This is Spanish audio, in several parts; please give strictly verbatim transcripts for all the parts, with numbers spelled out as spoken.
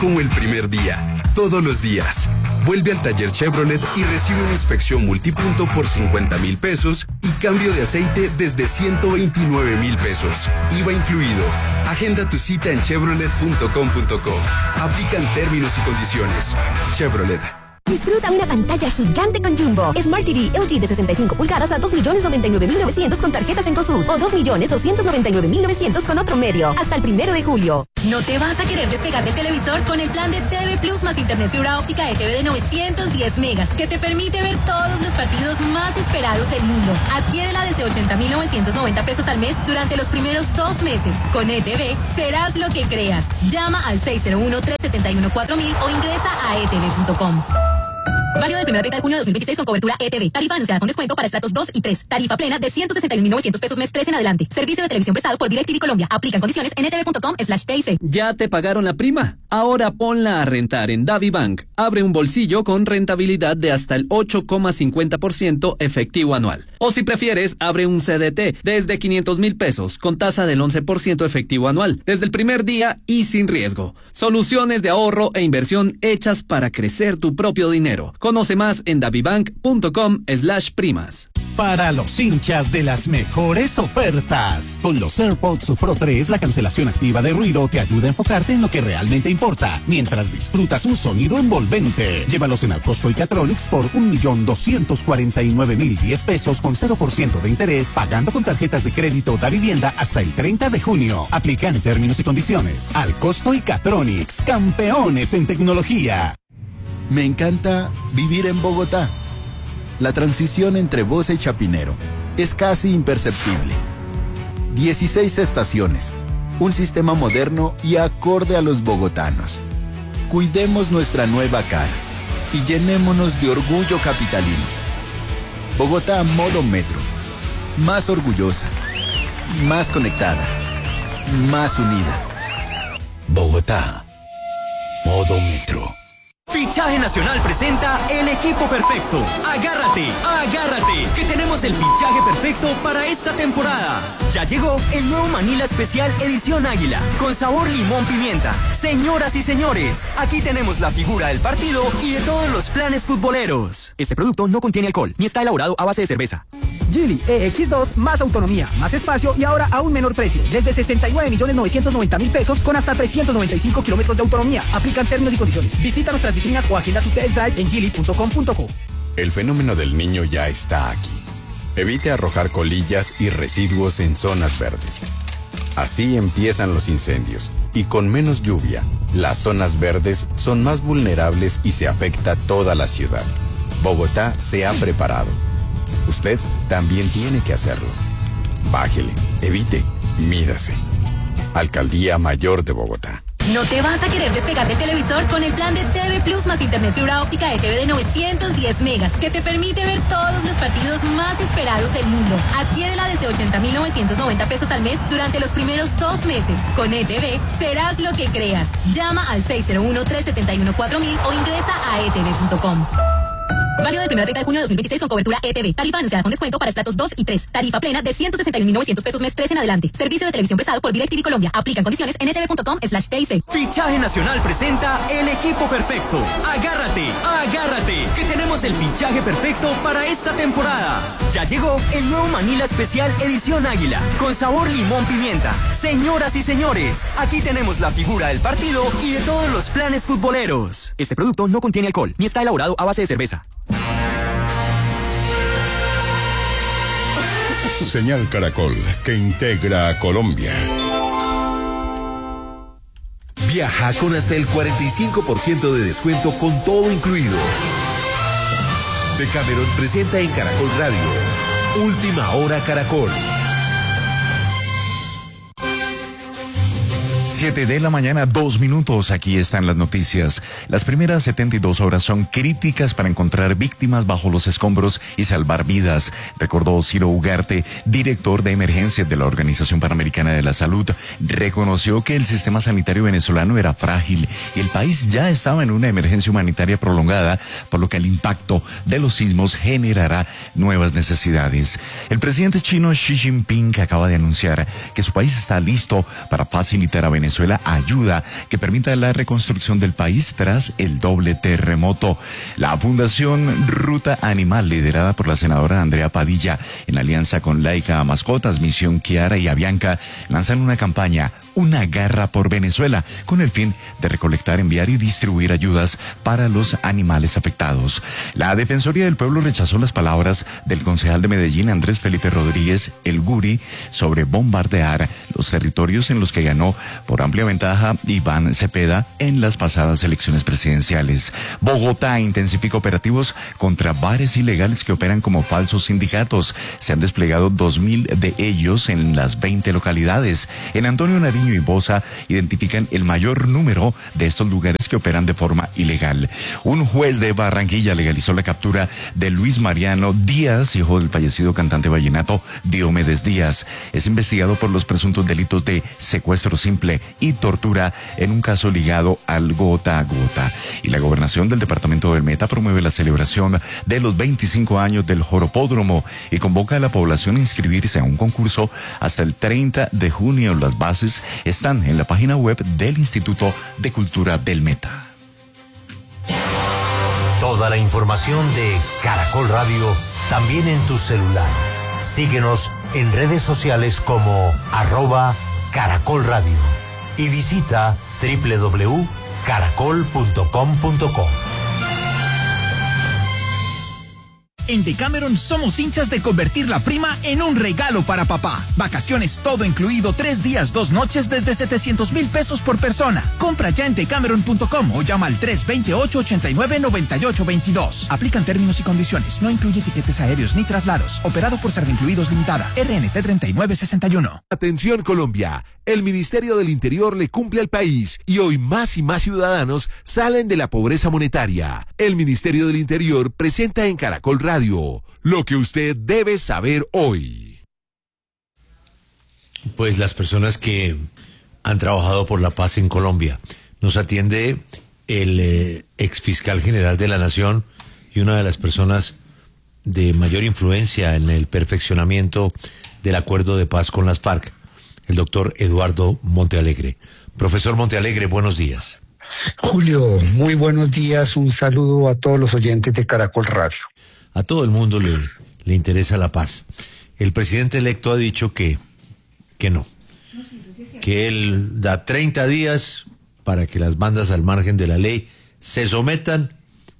como el primer día, todos los días. Vuelve al taller Chevrolet y recibe una inspección multipunto por cincuenta mil pesos y cambio de aceite desde ciento veintinueve mil pesos. I V A incluido. Agenda tu cita en chevrolet punto com punto co. Aplican términos y condiciones. Chevrolet. Disfruta una pantalla gigante con Jumbo. Smart T V L G de sesenta y cinco pulgadas a dos millones noventa y nueve mil novecientos con tarjetas en Consum o dos millones doscientos noventa y nueve mil novecientos con otro medio. Hasta el primero de julio. No te vas a querer despegar del televisor con el plan de T V Plus más internet fibra óptica de T V de novecientos diez megas que te permite ver todos los partidos más esperados del mundo. Adquiérela desde ochenta mil novecientos noventa pesos al mes durante los primeros dos meses. Con E T V serás lo que creas. Llama al seis cero uno, tres siete uno, cuatro mil o ingresa a e t v punto com. Válido del primero al treinta de junio de dos mil veintiséis con cobertura E T V. Tarifa anunciada con descuento para estratos dos y tres. Tarifa plena de ciento sesenta y un mil novecientos pesos mes tres en adelante. Servicio de televisión prestado por DirecTV Colombia. Aplican condiciones en e t v punto com slash t i c. ¿Ya te pagaron la prima? Ahora ponla a rentar en DaviBank. Abre un bolsillo con rentabilidad de hasta el ocho coma cincuenta por ciento efectivo anual. O si prefieres, abre un C D T desde quinientos mil pesos con tasa del once por ciento efectivo anual. Desde el primer día y sin riesgo. Soluciones de ahorro e inversión hechas para crecer tu propio dinero. Conoce más en davibank punto com slash primas. Para los hinchas de las mejores ofertas. Con los AirPods Pro tres, la cancelación activa de ruido te ayuda a enfocarte en lo que realmente importa, mientras disfrutas un sonido envolvente. Llévalos en Alcosto y Catronics por un millón doscientos cuarenta y nueve mil diez pesos con cero por ciento de interés, pagando con tarjetas de crédito da vivienda hasta el treinta de junio. Aplican términos y condiciones. Alcosto y Catronics, campeones en tecnología. Me encanta vivir en Bogotá. La transición entre Bosa y Chapinero es casi imperceptible. dieciséis estaciones, un sistema moderno y acorde a los bogotanos. Cuidemos nuestra nueva cara y llenémonos de orgullo capitalino. Bogotá modo metro. Más orgullosa, más conectada, más unida. Bogotá, modo metro. Fichaje Nacional presenta el equipo perfecto. Agárrate, agárrate, que tenemos el fichaje perfecto para esta temporada. Ya llegó el nuevo Manila Especial Edición Águila, con sabor limón pimienta. Señoras y señores, aquí tenemos la figura del partido y de todos los planes futboleros. Este producto no contiene alcohol, ni está elaborado a base de cerveza. Geely E X dos, más autonomía, más espacio y ahora a un menor precio. Desde sesenta y nueve millones novecientos noventa mil pesos con hasta trescientos noventa y cinco kilómetros de autonomía. Aplican términos y condiciones. Visita nuestras vitrinas o agenda tu test drive en geely punto com punto co. El fenómeno del niño ya está aquí. Evite arrojar colillas y residuos en zonas verdes. Así empiezan los incendios. Y con menos lluvia, las zonas verdes son más vulnerables y se afecta toda la ciudad. Bogotá se ha preparado. Usted también tiene que hacerlo. Bájele, evite, mídase. Alcaldía Mayor de Bogotá. No te vas a querer despegar del televisor con el plan de T V Plus más internet fibra óptica de T V de novecientos diez megas que te permite ver todos los partidos más esperados del mundo. Adquiérela desde ochenta mil novecientos noventa pesos al mes durante los primeros dos meses. Con E T V serás lo que creas. Llama al seis cero uno, tres siete uno, cuatro mil o ingresa a e t v punto com. Válido del primero al treinta de junio de dos mil veintiséis con cobertura E T V. Tarifa anunciada con descuento para estratos dos y tres. Tarifa plena de ciento sesenta y un mil novecientos pesos mes tres en adelante. Servicio de televisión prestado por DirecTV Colombia. Aplican condiciones en e t v punto com slash t i c. Fichaje Nacional presenta el equipo perfecto. Agárrate, agárrate, que tenemos el fichaje perfecto para esta temporada. Ya llegó el nuevo Manila Especial Edición Águila, con sabor limón pimienta. Señoras y señores, aquí tenemos la figura del partido y de todos los planes futboleros. Este producto no contiene alcohol, ni está elaborado a base de cerveza. Señal Caracol, que integra a Colombia. Viaja con hasta el cuarenta y cinco por ciento de descuento con todo incluido. Decameron presenta en Caracol Radio Última Hora Caracol. siete de la mañana, dos minutos. Aquí están las noticias. Las primeras setenta y dos horas son críticas para encontrar víctimas bajo los escombros y salvar vidas, recordó Ciro Ugarte, director de emergencias de la Organización Panamericana de la Salud. Reconoció que el sistema sanitario venezolano era frágil y el país ya estaba en una emergencia humanitaria prolongada, por lo que el impacto de los sismos generará nuevas necesidades. El presidente chino Xi Jinping acaba de anunciar que su país está listo para facilitar a Venezuela Venezuela ayuda que permita la reconstrucción del país tras el doble terremoto. La Fundación Ruta Animal, liderada por la senadora Andrea Padilla, en alianza con Laica Mascotas, Misión Kiara y Avianca, lanzan una campaña, Una Garra por Venezuela, con el fin de recolectar, enviar y distribuir ayudas para los animales afectados. La Defensoría del Pueblo rechazó las palabras del concejal de Medellín, Andrés Felipe Rodríguez, el Guri, sobre bombardear los territorios en los que ganó por amplia ventaja Iván Cepeda en las pasadas elecciones presidenciales. Bogotá intensifica operativos contra bares ilegales que operan como falsos sindicatos. Se han desplegado dos mil de ellos en las veinte localidades. En Antonio Nariño y Bosa identifican el mayor número de estos lugares que operan de forma ilegal. Un juez de Barranquilla legalizó la captura de Luis Mariano Díaz, hijo del fallecido cantante vallenato Diomedes Díaz. Es investigado por los presuntos delitos de secuestro simple y tortura en un caso ligado al gota a gota. Y la gobernación del departamento del Meta promueve la celebración de los veinticinco años del Joropódromo y convoca a la población a inscribirse a un concurso hasta el treinta de junio. Las bases están en la página web del Instituto de Cultura del Meta. Toda la información de Caracol Radio también en tu celular. Síguenos en redes sociales como arroba Caracol Radio y visita doble u doble u doble u punto caracol punto com punto co. En Decameron somos hinchas de convertir la prima en un regalo para papá. Vacaciones todo incluido, tres días, dos noches desde setecientos mil pesos por persona. Compra ya en decameron punto com o llama al tres dos ocho, ocho nueve, nueve ocho dos dos. Aplican términos y condiciones. No incluye tiquetes aéreos ni traslados. Operado por Servincluidos Limitada. R N T treinta y nueve sesenta y uno. Atención Colombia. El Ministerio del Interior le cumple al país y hoy más y más ciudadanos salen de la pobreza monetaria. El Ministerio del Interior presenta en Caracol Radio lo que usted debe saber hoy. Pues las personas que han trabajado por la paz en Colombia. Nos atiende el eh, ex fiscal general de la Nación y una de las personas de mayor influencia en el perfeccionamiento del acuerdo de paz con las FARC, el doctor Eduardo Montealegre. Profesor Montealegre, buenos días. Julio, muy buenos días. Un saludo a todos los oyentes de Caracol Radio. A todo el mundo le, le interesa la paz. El presidente electo ha dicho que, que no, que él da treinta días para que las bandas al margen de la ley se sometan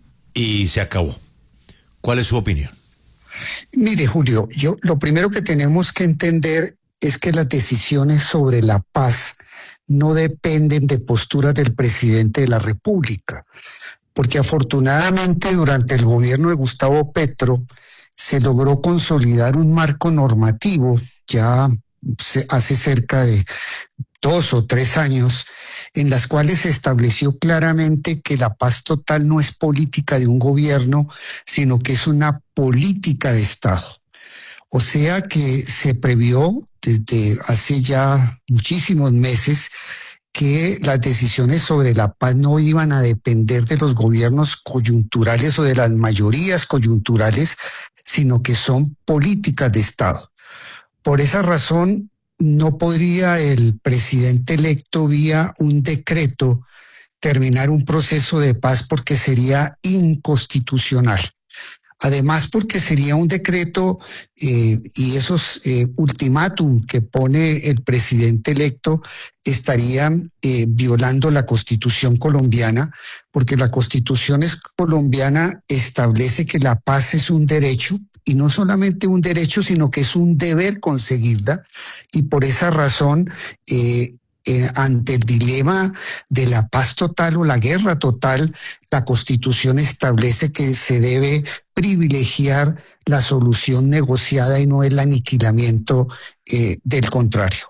y se acabó. ¿Cuál es su opinión? Mire, Julio, yo lo primero que tenemos que entender es que las decisiones sobre la paz no dependen de posturas del presidente de la República, porque afortunadamente durante el gobierno de Gustavo Petro se logró consolidar un marco normativo ya hace cerca de dos o tres años, en las cuales se estableció claramente que la paz total no es política de un gobierno, sino que es una política de Estado. O sea que se previó desde hace ya muchísimos meses que las decisiones sobre la paz no iban a depender de los gobiernos coyunturales o de las mayorías coyunturales, sino que son políticas de Estado. Por esa razón, no podría el presidente electo vía un decreto terminar un proceso de paz porque sería inconstitucional. Además, porque sería un decreto eh, y esos eh, ultimátum que pone el presidente electo estarían eh, violando la Constitución colombiana, porque la Constitución colombiana establece que la paz es un derecho, y no solamente un derecho, sino que es un deber conseguirla, y por esa razón, eh, Eh, ante el dilema de la paz total o la guerra total, la Constitución establece que se debe privilegiar la solución negociada y no el aniquilamiento eh, del contrario.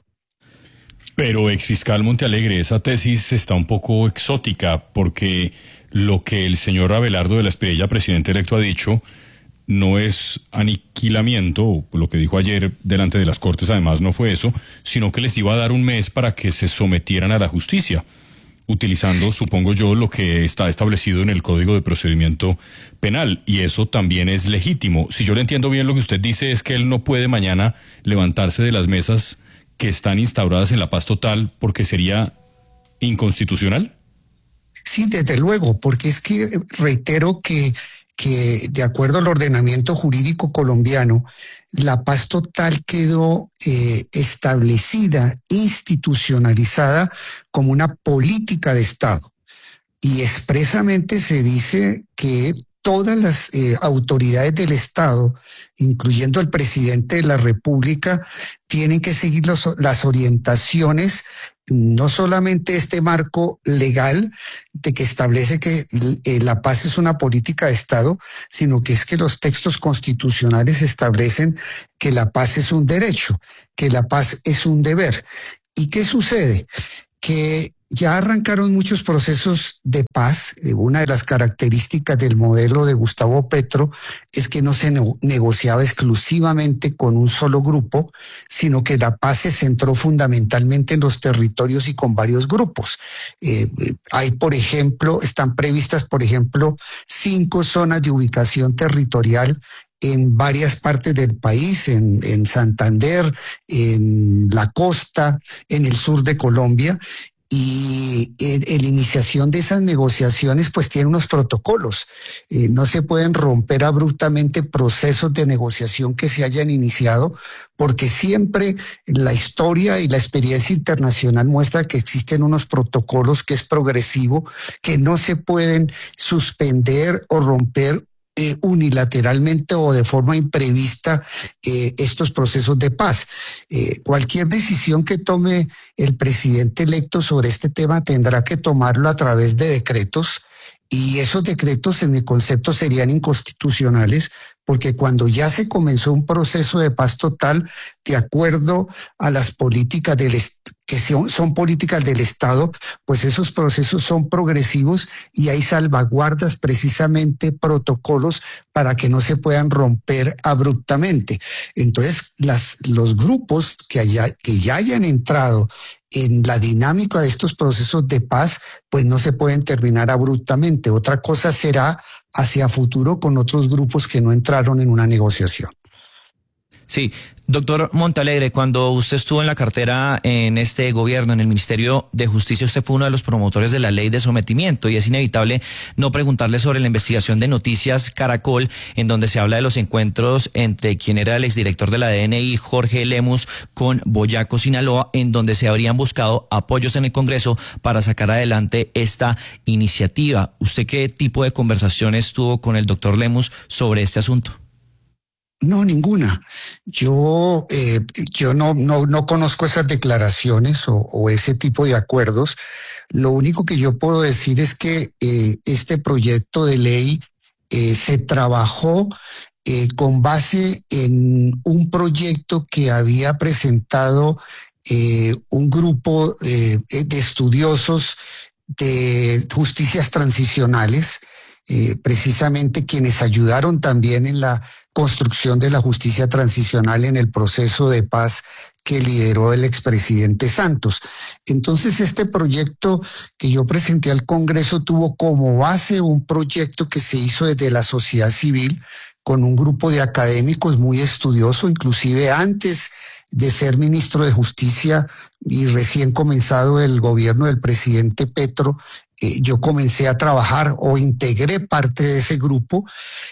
Pero, exfiscal Montealegre, esa tesis está un poco exótica porque lo que el señor Abelardo de la Espriella, presidente electo, ha dicho no es aniquilamiento, lo que dijo ayer delante de las Cortes además no fue eso, sino que les iba a dar un mes para que se sometieran a la justicia, utilizando, supongo yo, lo que está establecido en el Código de Procedimiento Penal, y eso también es legítimo. Si yo le entiendo bien, lo que usted dice es que él no puede mañana levantarse de las mesas que están instauradas en la paz total, porque sería inconstitucional? Sí, desde luego, porque es que reitero que, que de acuerdo al ordenamiento jurídico colombiano, la paz total quedó eh, establecida, institucionalizada como una política de Estado. Y expresamente se dice que todas las eh, autoridades del Estado, incluyendo el presidente de la República, tienen que seguir los, las orientaciones, no solamente este marco legal de que establece que eh, la paz es una política de Estado, sino que es que los textos constitucionales establecen que la paz es un derecho, que la paz es un deber. ¿Y qué sucede? Que ya arrancaron muchos procesos de paz. Una de las características del modelo de Gustavo Petro es que no se ne- negociaba exclusivamente con un solo grupo, sino que la paz se centró fundamentalmente en los territorios y con varios grupos. Eh, hay, por ejemplo, están previstas, por ejemplo, cinco zonas de ubicación territorial en varias partes del país, en, en Santander, en la costa, en el sur de Colombia. Y en, en la iniciación de esas negociaciones pues tiene unos protocolos. Eh, no se pueden romper abruptamente procesos de negociación que se hayan iniciado, porque siempre la historia y la experiencia internacional muestra que existen unos protocolos que es progresivo, que no se pueden suspender o romper Eh, unilateralmente o de forma imprevista eh, estos procesos de paz. Eh, cualquier decisión que tome el presidente electo sobre este tema tendrá que tomarlo a través de decretos, y esos decretos en mi concepto serían inconstitucionales, porque cuando ya se comenzó un proceso de paz total, de acuerdo a las políticas del que son, son políticas del Estado, pues esos procesos son progresivos y hay salvaguardas, precisamente protocolos para que no se puedan romper abruptamente. Entonces, las, los grupos que, haya, que ya hayan entrado en la dinámica de estos procesos de paz, pues no se pueden terminar abruptamente. Otra cosa será hacia futuro con otros grupos que no entraron en una negociación. Sí, doctor Montealegre, cuando usted estuvo en la cartera en este gobierno, en el Ministerio de Justicia, usted fue uno de los promotores de la ley de sometimiento, y es inevitable no preguntarle sobre la investigación de Noticias Caracol, en donde se habla de los encuentros entre quien era el exdirector de la D N I, Jorge Lemus, con Boyaco, Sinaloa, en donde se habrían buscado apoyos en el Congreso para sacar adelante esta iniciativa. ¿Usted qué tipo de conversaciones tuvo con el doctor Lemus sobre este asunto? No, ninguna. Yo, eh, yo no, no, no conozco esas declaraciones o, o ese tipo de acuerdos. Lo único que yo puedo decir es que eh, este proyecto de ley eh, se trabajó eh, con base en un proyecto que había presentado eh, un grupo eh, de estudiosos de justicias transicionales, eh, precisamente quienes ayudaron también en la construcción de la justicia transicional en el proceso de paz que lideró el expresidente Santos. Entonces, este proyecto que yo presenté al Congreso tuvo como base un proyecto que se hizo desde la sociedad civil con un grupo de académicos muy estudioso, inclusive antes de ser ministro de Justicia y recién comenzado el gobierno del presidente Petro, eh, yo comencé a trabajar o integré parte de ese grupo,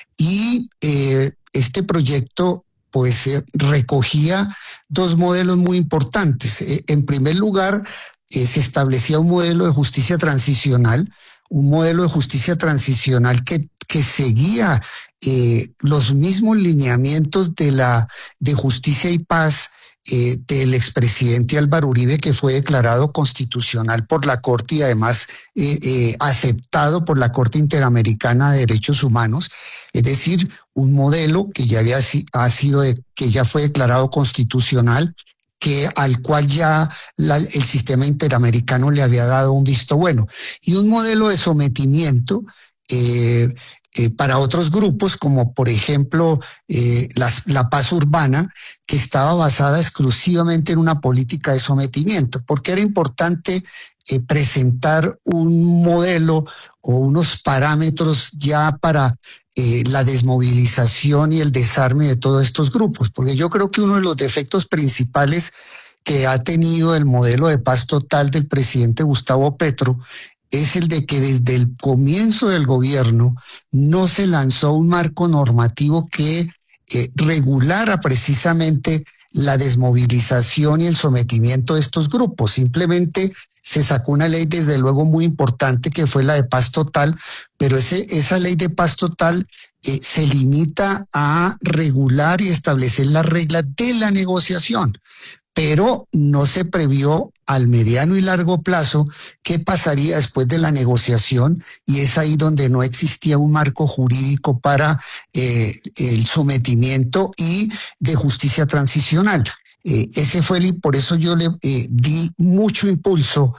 y eh, este proyecto pues eh, recogía dos modelos muy importantes. Eh, en primer lugar, eh, se establecía un modelo de justicia transicional, un modelo de justicia transicional que, que seguía eh, los mismos lineamientos de la de Justicia y Paz eh, del expresidente Álvaro Uribe, que fue declarado constitucional por la Corte y además eh, eh, aceptado por la Corte Interamericana de Derechos Humanos. Es decir, un modelo que ya había ha sido de, que ya fue declarado constitucional, que al cual ya la, el sistema interamericano le había dado un visto bueno, y un modelo de sometimiento eh, eh, para otros grupos, como por ejemplo eh, las, la paz urbana, que estaba basada exclusivamente en una política de sometimiento, porque era importante eh, presentar un modelo o unos parámetros ya para eh, la desmovilización y el desarme de todos estos grupos, porque yo creo que uno de los defectos principales que ha tenido el modelo de paz total del presidente Gustavo Petro es el de que desde el comienzo del gobierno no se lanzó un marco normativo que eh, regulara precisamente la desmovilización y el sometimiento de estos grupos. Simplemente se sacó una ley, desde luego, muy importante, que fue la de paz total, pero ese, esa ley de paz total eh, se limita a regular y establecer las reglas de la negociación, pero no se previó al mediano y largo plazo qué pasaría después de la negociación, y es ahí donde no existía un marco jurídico para eh, el sometimiento y de justicia transicional. Eh, ese fue el, y por eso yo le eh, di mucho impulso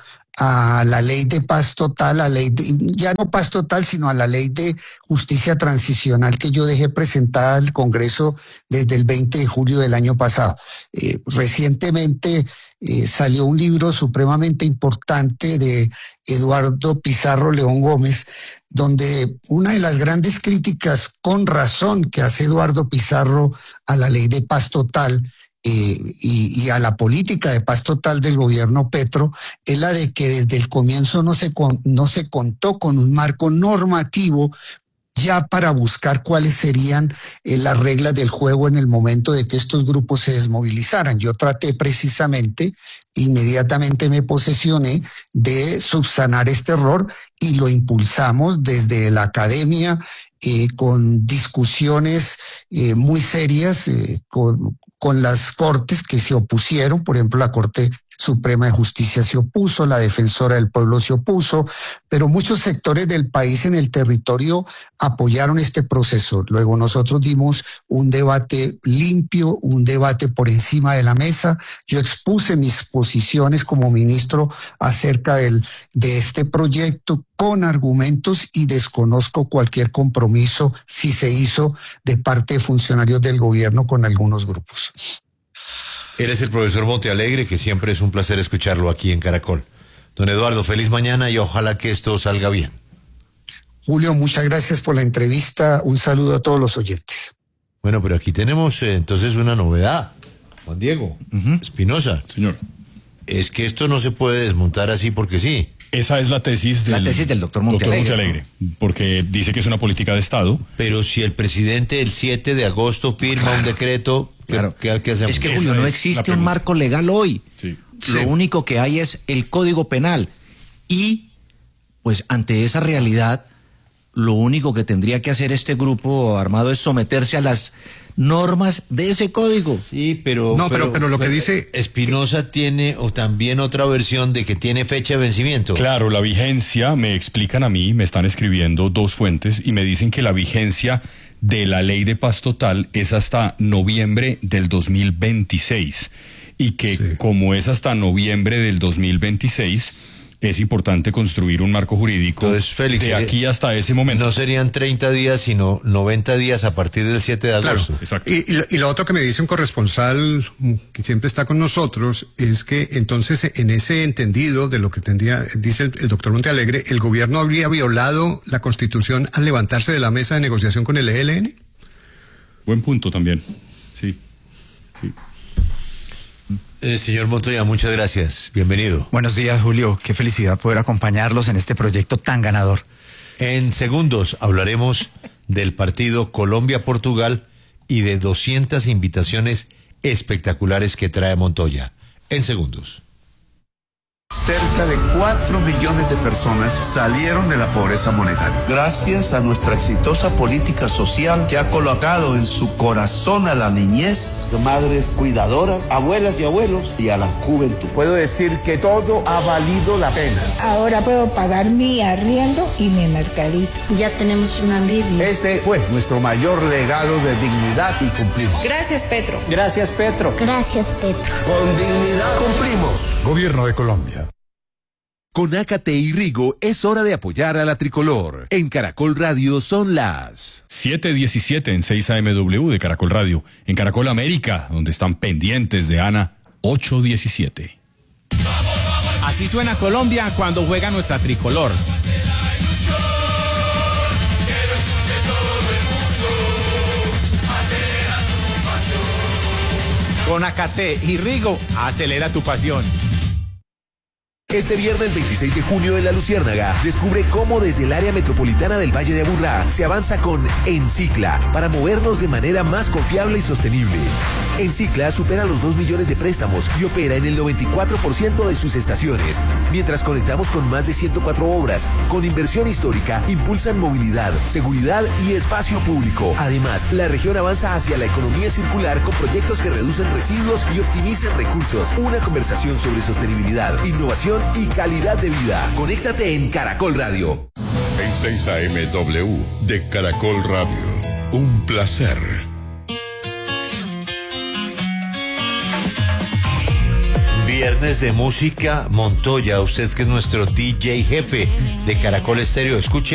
a la ley de paz total, a ley de, ya no paz total, sino a la ley de justicia transicional que yo dejé presentada al Congreso desde el veinte de julio del año pasado. Eh, recientemente eh, salió un libro supremamente importante de Eduardo Pizarro León Gómez, donde una de las grandes críticas, con razón, que hace Eduardo Pizarro a la ley de paz total Eh, y, y a la política de paz total del gobierno Petro, es la de que desde el comienzo no se, con, no se contó con un marco normativo ya para buscar cuáles serían eh, las reglas del juego en el momento de que estos grupos se desmovilizaran. Yo traté precisamente, inmediatamente me posesioné de subsanar este error y lo impulsamos desde la academia eh, con discusiones eh, muy serias, eh, con con las cortes que se opusieron. Por ejemplo, la Corte Suprema de Justicia se opuso, la Defensora del Pueblo se opuso, pero muchos sectores del país en el territorio apoyaron este proceso. Luego nosotros dimos un debate limpio, un debate por encima de la mesa. Yo expuse mis posiciones como ministro acerca del, de este proyecto con argumentos, y desconozco cualquier compromiso, si se hizo, de parte de funcionarios del gobierno con algunos grupos. Él es el profesor Montealegre, que siempre es un placer escucharlo aquí en Caracol. Don Eduardo, feliz mañana y ojalá que esto salga bien. Julio, muchas gracias por la entrevista. Un saludo a todos los oyentes. Bueno, pero aquí tenemos eh, entonces una novedad. Juan Diego Espinosa. Uh-huh. Señor. Es que esto no se puede desmontar así porque sí. Esa es la tesis del, la tesis del doctor Montealegre. doctor Montealegre, porque dice que es una política de Estado. Pero si el presidente el siete de agosto firma claro. un decreto, ¿qué, claro. ¿qué, qué hacemos? Es que, Julio, no existe un marco legal hoy. Sí. Lo sí. único que hay es el Código Penal. Y, pues, ante esa realidad, lo único que tendría que hacer este grupo armado es someterse a las normas de ese código. Sí, pero... No, pero, pero, pero lo que dice... Espinosa que... tiene o también otra versión de que tiene fecha de vencimiento. Claro, la vigencia, me explican a mí, me están escribiendo dos fuentes y me dicen que la vigencia de la ley de paz total es hasta noviembre del dos mil veintiséis y que sí. como es hasta noviembre del dos mil veintiséis... es importante construir un marco jurídico. Entonces, Félix, de aquí hasta ese momento. No serían treinta días, sino noventa días a partir del siete de agosto. Claro, exacto. Y, y, lo, y lo otro que me dice un corresponsal que siempre está con nosotros es que entonces en ese entendido de lo que tendría, dice el, el doctor Montealegre, ¿el gobierno habría violado la Constitución al levantarse de la mesa de negociación con el E L N? Buen punto también, sí. sí. Eh, señor Montoya, muchas gracias. Bienvenido. Buenos días, Julio. Qué felicidad poder acompañarlos en este proyecto tan ganador. En segundos hablaremos del partido Colombia-Portugal y de doscientas invitaciones espectaculares que trae Montoya. En segundos. Cerca de cuatro millones de personas salieron de la pobreza monetaria. Gracias a nuestra exitosa política social que ha colocado en su corazón a la niñez, madres cuidadoras, abuelas y abuelos y a la juventud. Puedo decir que todo ha valido la pena. Ahora puedo pagar mi arriendo y mi mercadito. Ya tenemos un alivio. Ese fue nuestro mayor legado de dignidad y cumplimos. Gracias, Petro. Gracias, Petro. Gracias, Petro. Con dignidad cumplimos. Gobierno de Colombia. Con Ácate y Rigo es hora de apoyar a la tricolor. En Caracol Radio son las siete diecisiete en seis A M W de Caracol Radio. En Caracol América, donde están pendientes de Ana, ocho diecisiete. Así suena Colombia cuando juega nuestra tricolor. Con Acate y Rigo, acelera tu pasión. Este viernes veintiséis de junio en La Luciérnaga, descubre cómo desde el área metropolitana del Valle de Aburrá se avanza con Encicla para movernos de manera más confiable y sostenible. Encicla supera los dos millones de préstamos y opera en el noventa y cuatro por ciento de sus estaciones, mientras conectamos con más de ciento cuatro obras, con inversión histórica, impulsan movilidad, seguridad y espacio público. Además, la región avanza hacia la economía circular con proyectos que reducen residuos y optimizan recursos. Una conversación sobre sostenibilidad, innovación y calidad de vida. Conéctate en Caracol Radio. En seis A M W de Caracol Radio. Un placer. Viernes de música, Montoya, usted que es nuestro D J jefe de Caracol Estéreo, escuche